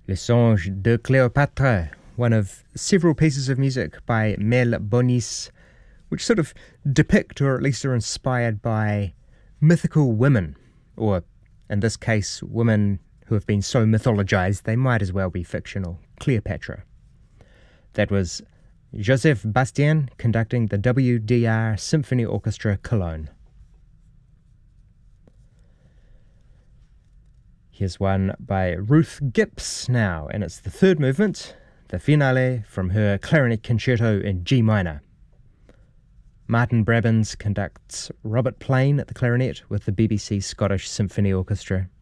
Les Songes de Cléopâtre, one of several pieces of music by Mel Bonis, which sort of depict or at least are inspired by mythical women, or in this case, women who have been so mythologized they might as well be fictional, Cleopatra. That was Joseph Bastien conducting the WDR Symphony Orchestra Cologne. Here's one by Ruth Gibbs now, and it's the third movement, the finale from her clarinet concerto in G minor. Martin Brabbins conducts Robert Plain at the clarinet with the BBC Scottish Symphony Orchestra.